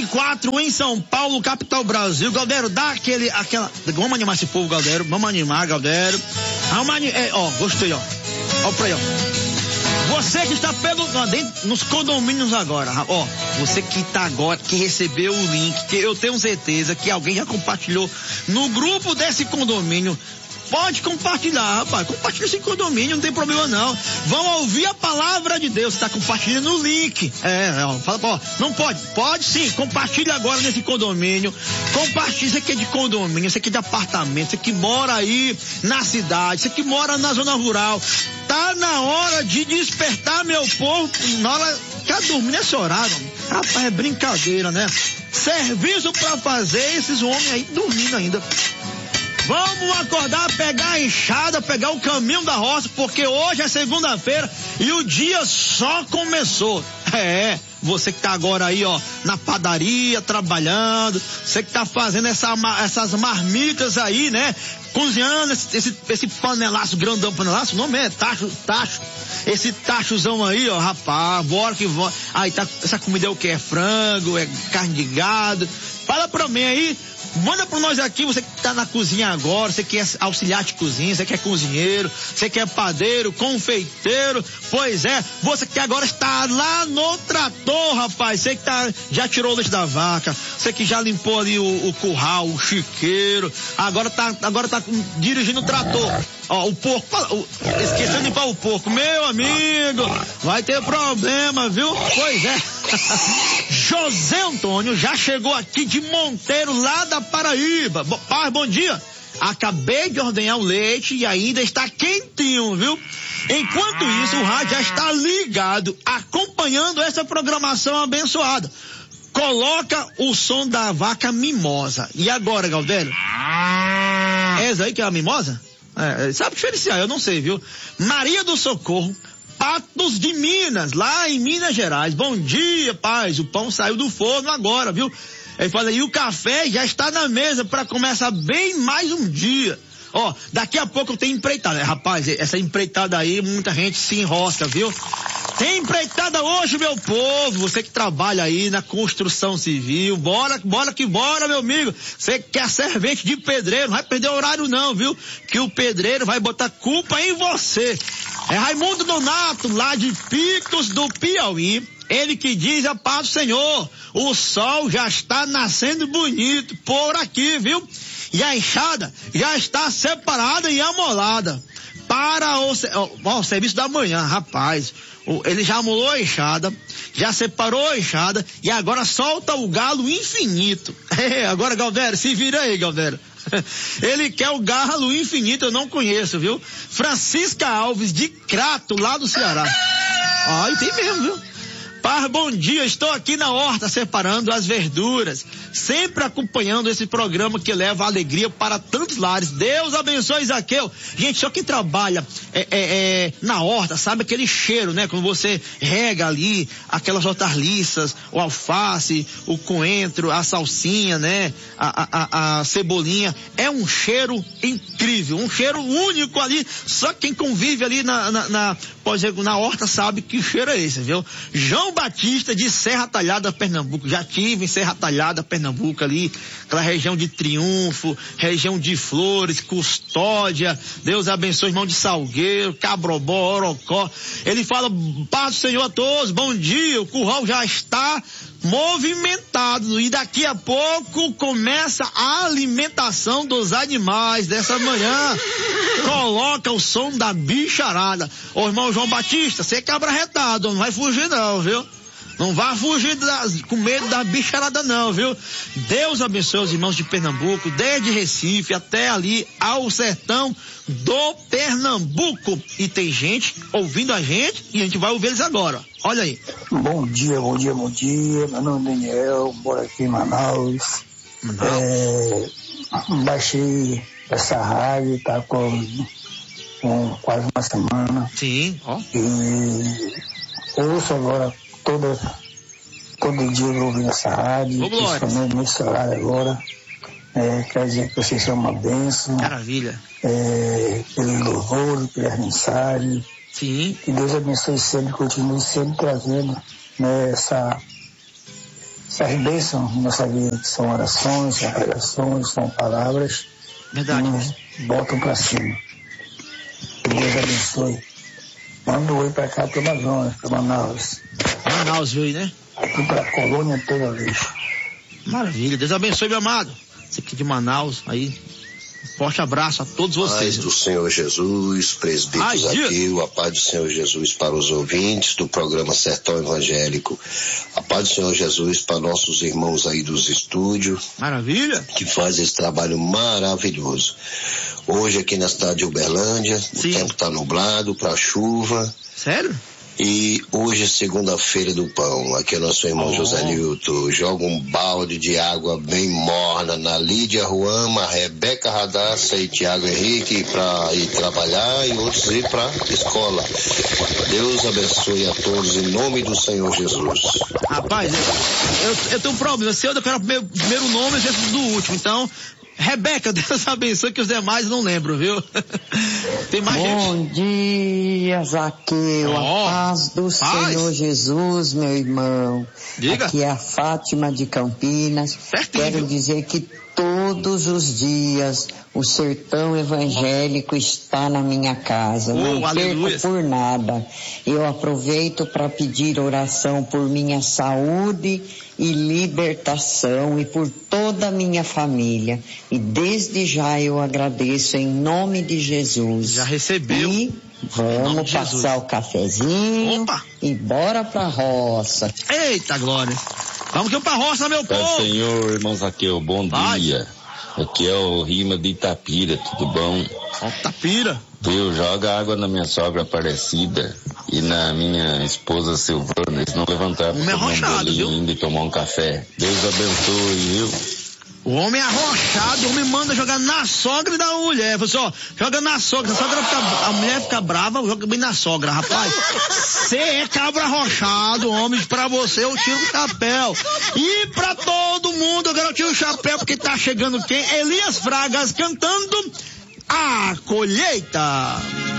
9h34 em São Paulo, capital Brasil. Galdério, dá aquela. Vamos animar esse povo, Galdério. Vamos animar, Galdério. Gostei, ó. Ó pra aí, ó. Você que está nos condomínios agora, ó, você que está agora, que recebeu o link, que eu tenho certeza que alguém já compartilhou no grupo desse condomínio. Pode compartilhar, rapaz. Compartilha esse condomínio, não tem problema não. Vão ouvir a palavra de Deus. Está compartilhando o link. Não pode? Pode sim. Compartilha agora nesse condomínio. Compartilha. Você que é de condomínio, você que é de apartamento, você que mora aí na cidade, você que mora na zona rural. Tá na hora de despertar, meu povo. Na hora. Quer dormir nesse horário? Rapaz, é brincadeira, né? Serviço pra fazer, esses homens aí dormindo ainda. Vamos acordar, pegar a enxada, pegar o caminho da roça, porque hoje é segunda-feira e o dia só começou. Você que tá agora aí, ó, na padaria, trabalhando, você que tá fazendo essas marmitas aí, né? Cozinhando esse panelaço, grandão panelaço, o nome é tacho. Esse tachozão aí, ó, rapaz, bora que bora. Aí tá, essa comida é o que? É frango, é carne de gado. Fala pra mim aí. Manda pra nós aqui, você que tá na cozinha agora, você que é auxiliar de cozinha, você que é cozinheiro, você que é padeiro, confeiteiro, pois é, você que agora está lá no trator, rapaz, você que já tirou o leite da vaca, você que já limpou ali o curral, o chiqueiro, agora tá dirigindo o trator. Ó, o porco, esqueceu de limpar o porco, meu amigo, vai ter problema, viu? Pois é. José Antônio já chegou aqui de Monteiro, lá da Paraíba. Pai, bom dia. Acabei de ordenhar o leite e ainda está quentinho, viu? Enquanto isso, o rádio já está ligado, acompanhando essa programação abençoada. Coloca o som da vaca mimosa. E agora, Galdério? É essa aí que é a mimosa? Sabe diferenciar, eu não sei, viu? Maria do Socorro, Patos de Minas, lá em Minas Gerais. Bom dia, paz. O pão saiu do forno agora, viu? Ele fala, e o café já está na mesa para começar bem mais um dia. Ó, daqui a pouco eu tenho empreitada. Rapaz, essa empreitada aí, muita gente se enrosca, viu? Tem empreitada hoje, meu povo. Você que trabalha aí na construção civil. Bora que bora, meu amigo. Você que é servente de pedreiro, não vai perder o horário não, viu? Que o pedreiro vai botar culpa em você. É Raimundo Donato, lá de Picos do Piauí. Ele que diz a paz do Senhor. O sol já está nascendo bonito por aqui, viu? E a enxada já está separada e amolada para o serviço da manhã, rapaz. Ele já amolou a enxada, já separou a enxada e agora solta o galo infinito. Agora, Galdério, se vira aí, Galdério. Ele quer o galo infinito, eu não conheço, viu? Francisca Alves, de Crato, lá do Ceará. E tem mesmo, viu? Paz, bom dia, estou aqui na horta separando as verduras, sempre acompanhando esse programa que leva alegria para tantos lares. Deus abençoe Zaqueu. Gente, só quem trabalha na horta sabe aquele cheiro, né? Quando você rega ali aquelas hortaliças, o alface, o coentro, a salsinha, né? A cebolinha, é um cheiro incrível, um cheiro único ali. Só quem convive ali na horta sabe que cheiro é esse, viu? João Batista, de Serra Talhada, Pernambuco. Já tive em Serra Talhada, Pernambuco, ali, aquela região de Triunfo, região de Flores, Custódia. Deus abençoe, irmão de Salgueiro, Cabrobó, Orocó. Ele fala, paz do Senhor a todos, bom dia, o curral já está movimentado e daqui a pouco começa a alimentação dos animais dessa manhã. Coloca o som da bicharada. Ô irmão João Batista, você é cabra retado, não vai fugir não, viu? Não vá fugir com medo da bicharada não, viu? Deus abençoe os irmãos de Pernambuco, desde Recife até ali ao sertão do Pernambuco. E tem gente ouvindo a gente e a gente vai ouvir eles agora. Olha aí. Bom dia. Meu nome é Daniel, moro aqui em Manaus. Baixei essa rádio, tá com quase uma semana. Sim, ó. E ouço agora todo dia eu ouvindo essa rádio, principalmente no celular agora. Quer dizer que vocês são uma bênção. Maravilha. Pelo louvor, pela mensagem. Sim. Que Deus abençoe sempre, continue sempre trazendo, né, Essas bênçãos na nossa vida são orações, são pregações, são palavras. Verdade. Que nos botam para cima. Que Deus abençoe. Manda um oi para cá, para Amazonas, para Manaus. Manaus veio, né? Aqui para a colônia toda vez. Maravilha. Deus abençoe, meu amado. Você aqui de Manaus, aí. Um forte abraço a todos vocês. Paz do Senhor Jesus, presbíteros aqui, a paz do Senhor Jesus para os ouvintes do programa Sertão Evangélico. A paz do Senhor Jesus para nossos irmãos aí dos estúdios. Maravilha. Que fazem esse trabalho maravilhoso. Hoje aqui na cidade de Uberlândia, Sim. O tempo está nublado para chuva. Sério? E hoje é segunda-feira do pão. Aqui é nosso irmão José Nilton. Joga um balde de água bem morna na Lídia Ruama, Rebeca Radassa e Tiago Henrique para ir trabalhar e outros ir para escola. Deus abençoe a todos em nome do Senhor Jesus. Rapaz, eu tenho um problema. Se eu quero o primeiro nome, eu do último. Então, Rebeca, Deus abençoe, que os demais não lembro, viu? Tem mais gente? Bom dia, Zaqueu. A paz do Senhor Jesus, meu irmão. Diga. Aqui é a Fátima de Campinas. Pertinho. Quero dizer que todos os dias o sertão evangélico está na minha casa. Não perco por nada. Eu aproveito para pedir oração por minha saúde e libertação e por toda a minha família. E desde já eu agradeço em nome de Jesus. Já recebeu. E vamos passar o cafezinho. Opa. E bora pra roça. Eita glória. Vamos que eu pra roça, meu povo. Senhor, irmão Zaqueu, bom dia. Aqui é o Rima de Itapira, tudo bom? Itapira. Viu, joga água na minha sogra Aparecida e na minha esposa Silvana. Eles não levantaram para tomar um bolinho ainda e tomar um café. Deus abençoe, viu? O homem é arrochado, o homem manda jogar na sogra e da mulher. Você, ó, joga na sogra, a mulher fica brava, joga bem na sogra, rapaz. Você é cabra arrochado, homem, pra você eu tiro o chapéu. E pra todo mundo, agora eu tiro o chapéu porque tá chegando quem? Elias Fragas cantando A Colheita.